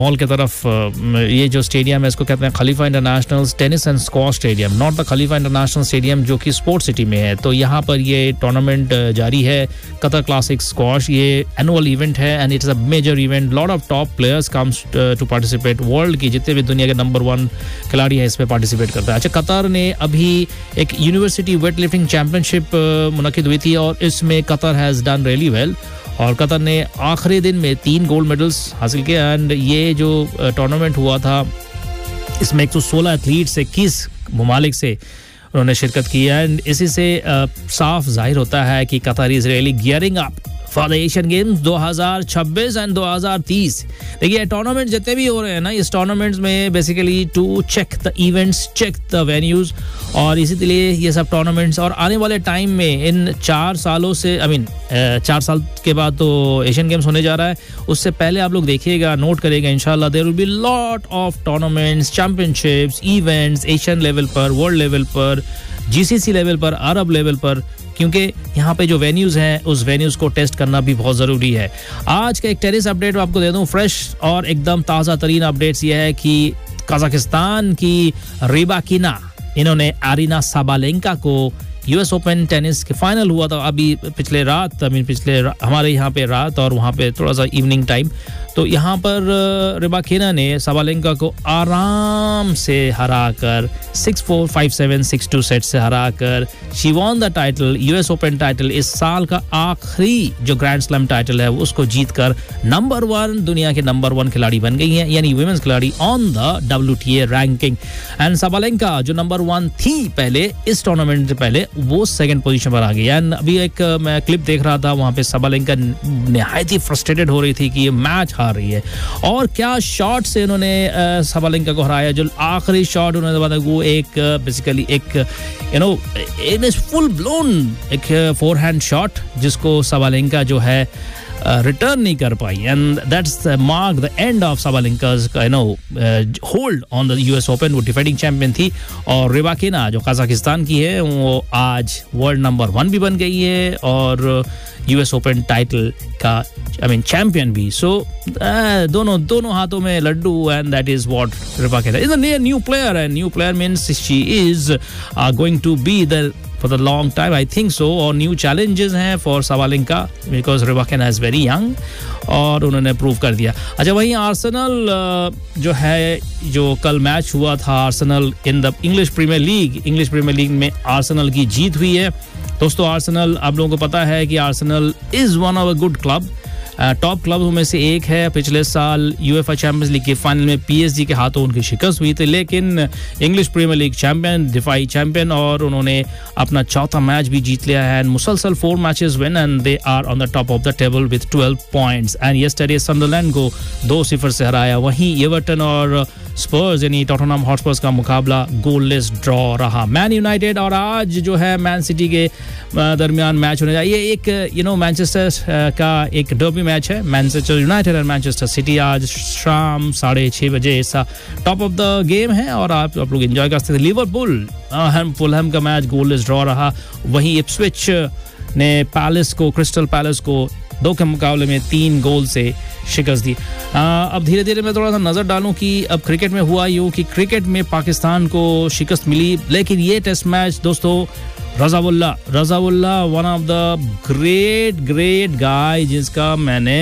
Mall की तरफ ये जो स्टेडियम है इसको कहते हैं खलीफा international tennis and squash stadium, not the Khalifa international stadium जो कि स्पोर्ट्स सिटी में है। तो यहाँ पर ये टूर्नामेंट जारी है, कतर क्लासिक स्क्वॉश, ये एनुअल इवेंट है and it's a major event. Lot of top players comes to participate, world की जितने भी दुनिया के नंबर 1 खिलाड़ी हैं इसमें पार्टिसिपेट करता है। अच्छा, कतर ने अभी एक यूनिवर्सिटी वेट लिफ्टिंग चैंपियनशिप मुनक्किद हुई थी और इसमें Qatar has done really well और कतर ने आखिरी दिन में 3 गोल्ड मेडल्स हासिल किए। एंड ये जो टूर्नामेंट हुआ था इसमें 116 एथलीट्स 21 ममालिक से उन्होंने शिरकत की एंड इसी से साफ जाहिर होता है कि Qatar is really gearing up for the Asian games 2026 and 2030। देखिए टूर्नामेंट जितने भी हो रहे हैं ना, इस टूर्नामेंट्स में basically to check the events, check the venues और इसीलिए ये सब टूर्नामेंट्स और आने वाले टाइम में इन 4 सालों से 4 साल के बाद तो एशियन गेम्स होने जा रहा है, उससे पहले आप लोग देखिएगा, नोट करिएगा, इंशाल्लाह there will be lot of tournaments, championships, events Asian level पर, वर्ल्ड लेवल पर, जीसीसी लेवल पर, अरब लेवल पर, क्योंकि यहाँ पे जो वेन्यूज हैं उस वेन्यूज को टेस्ट करना भी बहुत ज़रूरी है। आज का एक टेनिस अपडेट आपको दे दूँ, फ्रेश और एकदम ताज़ा तरीन अपडेट्स ये है कि कजाकिस्तान की रिबाकिना, इन्होंने अरीना साबालेंका को यूएस ओपन टेनिस के फाइनल हुआ था अभी पिछले रात, हमारे यहाँ पे रात और वहाँ पे थोड़ा सा इवनिंग टाइम, तो यहाँ पर रिबाकिना ने साबालेंका को आराम से हराकर 6-4, 5-7, 6-2 सेट से हराकर she won the title, US open title, इस साल का आखिरी जो ग्रैंड स्लैम टाइटल है उसको जीतकर नंबर 1 दुनिया के नंबर 1 खिलाड़ी बन गई हैं, यानी वुमेन्स खिलाड़ी on the WTA ranking. And Sabalenka जो नंबर 1 थी पहले, इस टूर्नामेंट से पहले, वो 2nd पोजीशन पर आ गई। एंड अभी एक मैं क्लिप देख रहा था, वहाँ पे साबालेंका निहायत ही फ्रस्ट्रेटेड हो रही थी कि ये मैच हार रही है और क्या शॉट से उन्होंने साबालेंका को हराया। जो आखिरी शॉट उन्होंने बताया वो एक बेसिकली एक इन फुल ब्लोन एक फोरहैंड शॉट जिसको साबालेंका जो है रिटर्न नहीं कर पाई and that's mark the end of साबालेंका's hold on the US open. वो डिफेंडिंग चैंपियन थी और रिबाकिना जो कजाकिस्तान की है वो आज वर्ल्ड नंबर 1 भी बन गई है और यूएस ओपन टाइटल का चैंपियन भी। सो दोनों हाथों में Laddu and that is what Rybakina is a new player and new player means she is going to be the for the long time, I think so, और new challenges हैं for Sabalenka because Rybakina is very young और उन्होंने prove कर दिया। अच्छा, वहीं Arsenal जो है, जो कल मैच हुआ था Arsenal in the English premiere league में आर्सेनल की जीत हुई है। दोस्तों आर्सेनल, आप लोगों को पता है कि Arsenal is one of a good club, top club में से एक है। पिछले साल यूएफए चैंपियंस लीग के फाइनल में पीएसजी के हाथों उनकी शिकस्त हुई थी, लेकिन English premiere league champion, दिफाई champion, और उन्होंने अपना 4था मैच भी जीत लिया है। मुसलसल 4 matches win and they are on the top of the table with 12 points and yesterday सनडरलैंड को 2-0 से हराया। वहीं एवर्टन और स्पर्स यानी टॉटनहम हॉटस्पर्स का मुकाबला गोललेस ड्रॉ रहा। मैन यूनाइटेड और आज जो है मैन सिटी के दरमियान मैच होने जाए, ये एक मैनचेस्टर का एक डर्बी मैच है, मैनचेस्टर यूनाइटेड और मैनचेस्टर सिटी। आज शाम 6:30 बजे ऐसा टॉप ऑफ द गेम है और आप लोग एंजॉय कर सकते हैं। लिवरपूल फुलहम का मैच गोललेस ड्रॉ रहा। वहीं इप्सविच ने क्रिस्टल पैलेस को 2 के मुकाबले में 3 गोल से शिकस्त दी। अब धीरे धीरे मैं थोड़ा सा नजर डालूं कि अब क्रिकेट में हुआ यूं कि क्रिकेट में पाकिस्तान को शिकस्त मिली, लेकिन ये टेस्ट मैच दोस्तों रज़ाउल्लाह one of the great guy जिसका मैंने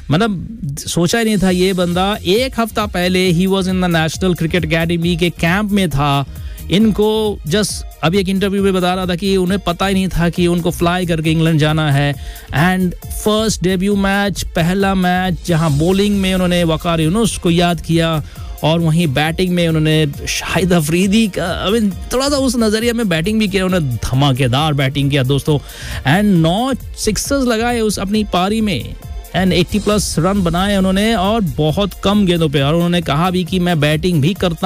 सोचा ही नहीं था। ये बंदा 1 हफ्ता पहले he was in the national cricket academy के कैंप में था। इनको जस्ट अभी एक इंटरव्यू में बता रहा था कि उन्हें पता ही नहीं था कि उनको फ्लाई करके इंग्लैंड जाना है। एंड फर्स्ट डेब्यू मैच, पहला मैच जहां बॉलिंग में उन्होंने वकार यूनुस को याद किया और वहीं बैटिंग में उन्होंने शाहिद अफरीदी का थोड़ा सा उस नज़रिए में बैटिंग भी किया, उन्होंने धमाकेदार बैटिंग किया दोस्तों एंड 9 सिक्सर्स लगाए उस अपनी पारी में एंड 80+ रन बनाए उन्होंने और बहुत कम गेंदों पे। और उन्होंने कहा भी कि मैं बैटिंग भी करता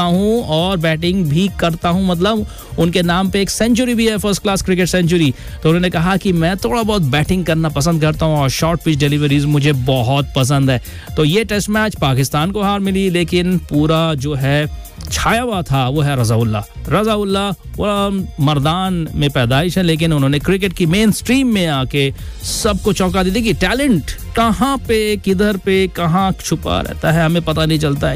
हूं मतलब उनके नाम पे एक सेंचुरी भी है, फर्स्ट क्लास क्रिकेट सेंचुरी। तो उन्होंने कहा कि मैं थोड़ा बहुत बैटिंग करना पसंद करता हूं और शॉर्ट पिच डिलीवरीज मुझे बहुत पसंद है। तो ये टेस्ट मैच पाकिस्तान को हार मिली, लेकिन पूरा जो है छाया हुआ था वो है रज़ाउल्लाह। रज़ाउल्लाह वो मर्दान में पैदाइश है, लेकिन उन्होंने क्रिकेट की मेन स्ट्रीम में आके सबको चौंका दी। देखिए टैलेंट कहाँ पे, किधर पे, कहाँ छुपा रहता है हमें पता नहीं चलता है।